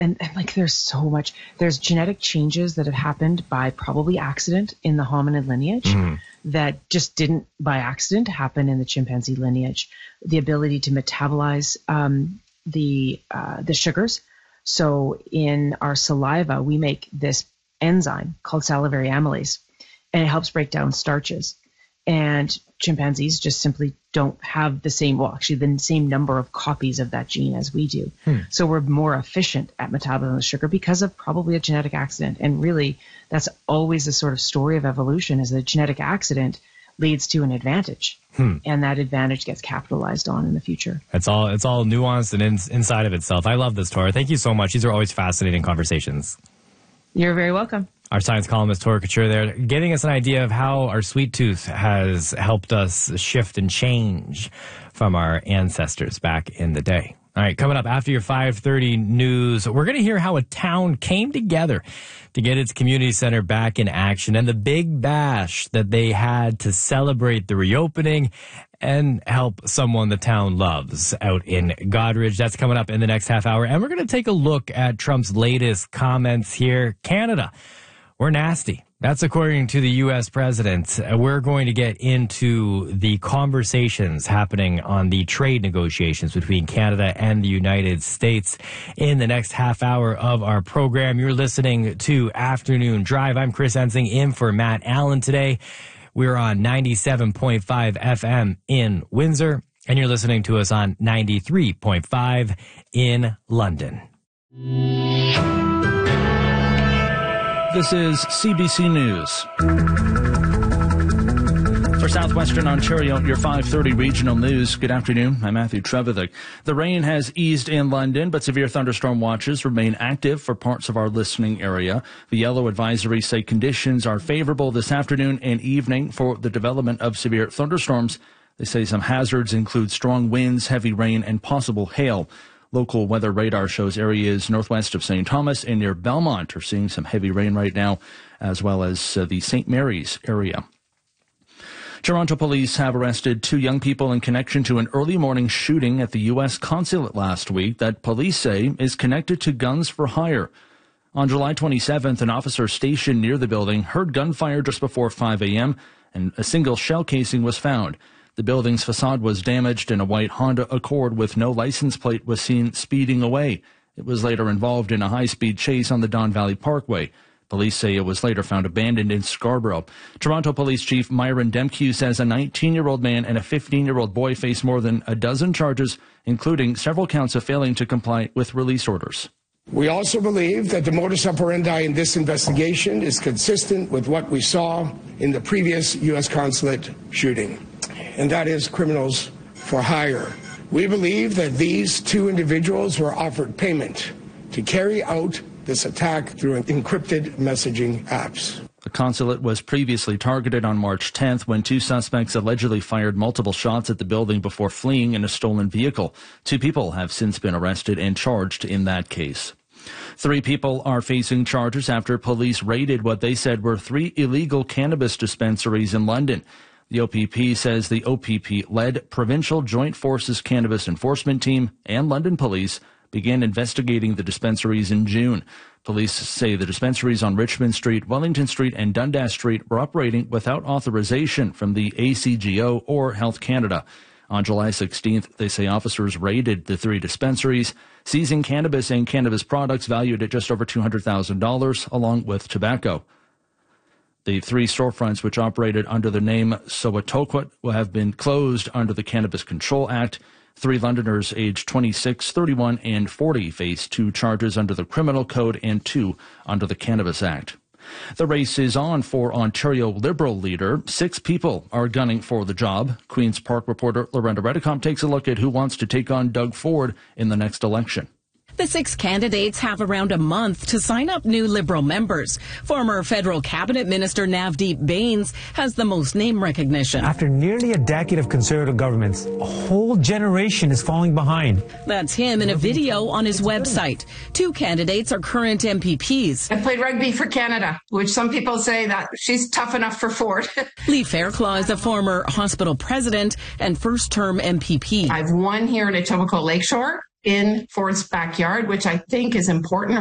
and like there's genetic changes that have happened by probably accident in the hominid lineage that just didn't by accident happen in the chimpanzee lineage. The ability to metabolize the sugars. So in our saliva, we make this enzyme called salivary amylase, and it helps break down starches. And chimpanzees just simply don't have the same number of copies of that gene as we do. So we're more efficient at metabolizing the sugar because of probably a genetic accident. And really, that's always the sort of story of evolution, is a genetic accident leads to an advantage. And that advantage gets capitalized on in the future. It's all nuanced and inside of itself. I love this, Tora. Thank you so much. These are always fascinating conversations. You're very welcome. Our science columnist, Tora Couture, there, giving us an idea of how our sweet tooth has helped us shift and change from our ancestors back in the day. All right, coming up after your 5:30 news, we're going to hear how a town came together to get its community center back in action and the big bash that they had to celebrate the reopening and help someone the town loves out in Goderich. That's coming up in the next half hour. And we're going to take a look at Trump's latest comments here. Canada, we're nasty. That's according to the U.S. president. We're going to get into the conversations happening on the trade negotiations between Canada and the United States in the next half hour of our program. You're listening to Afternoon Drive. I'm Chris Ensing in for Matt Allen today. We're on 97.5 FM in Windsor, and you're listening to us on 93.5 in London. This is CBC News. For southwestern Ontario, your 5:30 regional news. Good afternoon. I'm Matthew Trevithick. The rain has eased in London, but severe thunderstorm watches remain active for parts of our listening area. The yellow advisories say conditions are favorable this afternoon and evening for the development of severe thunderstorms. They say some hazards include strong winds, heavy rain, and possible hail. Local weather radar shows areas northwest of St. Thomas and near Belmont are seeing some heavy rain right now, as well as the St. Mary's area. Toronto police have arrested 2 young people in connection to an early morning shooting at the U.S. consulate last week that police say is connected to guns for hire. On July 27th, an officer stationed near the building heard gunfire just before 5 a.m. and a single shell casing was found. The building's facade was damaged and a white Honda Accord with no license plate was seen speeding away. It was later involved in a high-speed chase on the Don Valley Parkway. Police say it was later found abandoned in Scarborough. Toronto Police Chief Myron Demkew says a 19-year-old man and a 15-year-old boy face more than a dozen charges, including several counts of failing to comply with release orders. We also believe that the modus operandi in this investigation is consistent with what we saw in the previous U.S. consulate shooting, and that is criminals for hire. We believe that these 2 individuals were offered payment to carry out this attack through encrypted messaging apps. The consulate was previously targeted on March 10th when 2 suspects allegedly fired multiple shots at the building before fleeing in a stolen vehicle. 2 people have since been arrested and charged in that case. 3 people are facing charges after police raided what they said were 3 illegal cannabis dispensaries in London. The OPP says the OPP-led Provincial Joint Forces Cannabis Enforcement Team and London Police began investigating the dispensaries in June. Police say the dispensaries on Richmond Street, Wellington Street, and Dundas Street were operating without authorization from the ACGO or Health Canada. On July 16th, they say officers raided the 3 dispensaries, seizing cannabis and cannabis products valued at just over $200,000, along with tobacco. The 3 storefronts, which operated under the name Sowatokwut, will have been closed under the Cannabis Control Act. 3 Londoners aged 26, 31, and 40 face 2 charges under the Criminal Code and 2 under the Cannabis Act. The race is on for Ontario Liberal leader. 6 people are gunning for the job. Queen's Park reporter Lorenda Redicombe takes a look at who wants to take on Doug Ford in the next election. The 6 candidates have around a month to sign up new Liberal members. Former federal cabinet minister Navdeep Bains has the most name recognition. After nearly a decade of Conservative governments, a whole generation is falling behind. That's him in a video on his website. 2 candidates are current MPPs. I played rugby for Canada, which some people say that she's tough enough for Ford. Lee Fairclough is a former hospital president and first-term MPP. I've won here in Etobicoke Lakeshore. in Ford's backyard, which I think is important.